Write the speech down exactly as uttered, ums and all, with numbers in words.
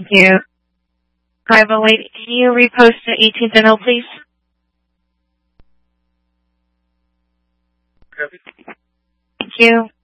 you. Private Lady, can you repost to eighteenth and L, please? Thank you.